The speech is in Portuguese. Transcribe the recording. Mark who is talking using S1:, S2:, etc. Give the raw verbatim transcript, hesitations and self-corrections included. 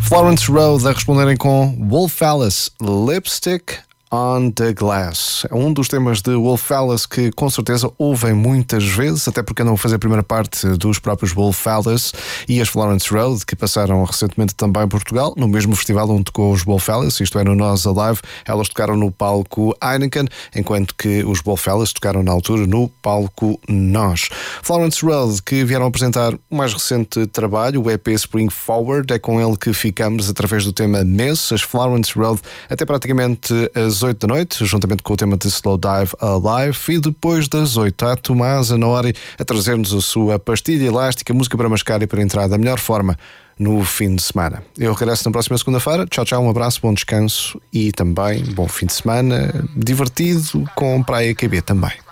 S1: Florence Road a responderem com Wolf Alice, Lipstick on the Glass. É um dos temas de Wolf Alice que com certeza ouvem muitas vezes, até porque andam a fazer a primeira parte dos próprios Wolf Alice e as Florence Road, que passaram recentemente também em Portugal, no mesmo festival onde tocou os Wolf Alice, isto é, no Nós Alive. Elas tocaram no palco Heineken, enquanto que os Wolf Alice tocaram na altura no palco Nós. Florence Road, que vieram apresentar o mais recente trabalho, o E P Spring Forward, é com ele que ficamos através do tema Miss, as Florence Road, até praticamente as oito da noite, juntamente com o tema de Slow Dive Alive, e depois das oito há Tomás Anori a trazer-nos a sua pastilha elástica, música para mascar e para entrar da melhor forma no fim de semana. Eu regresso na próxima segunda-feira. Tchau, tchau, um abraço, bom descanso e também bom fim de semana, divertido com Praia Q B também.